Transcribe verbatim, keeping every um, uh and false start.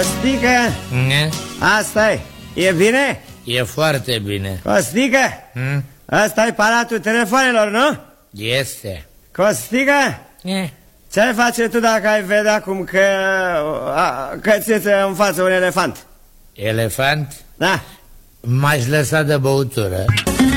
Costică, Ne? asta e, e bine? E foarte bine. Costică, Hmm? asta e palatul telefonelor, nu? Este. Costică, Ne? ce face tu dacă ai vedea cum că, a, că ți-e în față un elefant? Elefant? Da. M-aș lăsa de băutură.